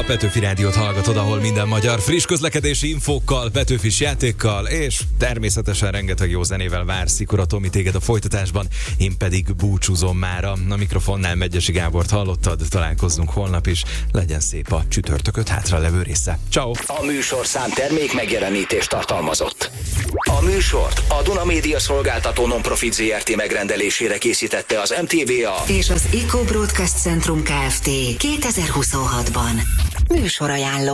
A Petőfi Rádiót hallgatod, ahol minden magyar friss közlekedési infókkal, Petőfis játékkal, és természetesen rengeteg jó zenével vár Szikora Tomi téged a folytatásban. Én pedig búcsúzom mára. A mikrofonnál Megyesi Gábort hallottad, találkozzunk holnap is. Legyen szép a csütörtököt hátra levő része. Ciao. A műsorszám termék megjelenítést tartalmazott. A műsort a Duna Média Szolgáltató Nonprofit Zrt. Megrendelésére készítette az MTVA és az Eco Broadcast Centrum Kft. 2026-ban. Műsorajánló.